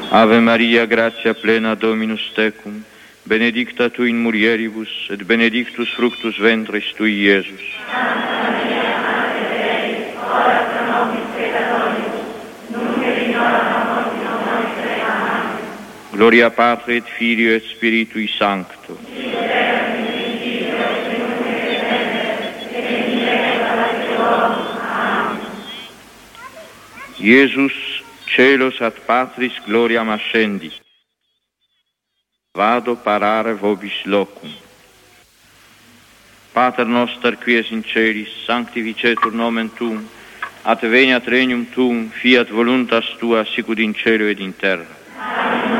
Ave Maria, gratia plena, Dominus tecum, benedicta tu in mulieribus, et benedictus fructus ventris tui, Iesus. Santa Maria, Mater Dei, ora pro nobis peccatoribus, nunc et in hora mortis nostre. Amen. Gloria Patri et Filio et Spiritui Sancto. Iesus celos ad Patris gloriam ascendit. Vado parare vobis locum. Pater noster, qui es in celis, sanctificetur nomen tuum, ad veniat regnum tuum, fiat voluntas tua, sicut in cielo ed in terra.